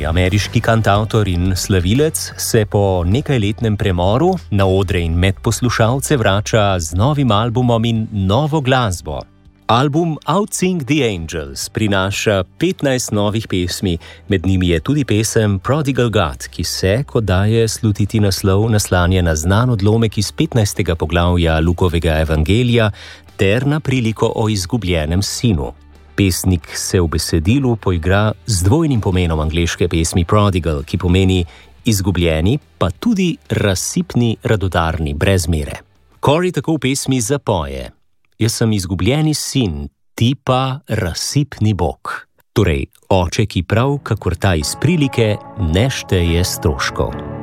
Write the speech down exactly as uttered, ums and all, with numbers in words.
Perry, ameriški kantavtor in slavilec, se po nekajletnem premoru na odre in med poslušalce vrača z novim albumom in novo glasbo. Album Outsing the Angels prinaša petnajst novih pesmi, med njimi je tudi pesem Prodigal God, ki se, kot daje slutiti naslov, naslanja na znan odlomek iz petnajstega poglavja Lukovega evangelija ter na priliko o izgubljenem sinu. Pesnik se v besedilu poigra z dvojnim pomenom angleške pesmi Prodigal, ki pomeni izgubljeni, pa tudi razsipni, radodarni, brez mere. Corey tako v pesmi zapoje: Jaz sem izgubljeni sin, ti pa razsipni Bog. Torej, oče, ki prav, kakor ta iz prilike, ne šteje stroškov.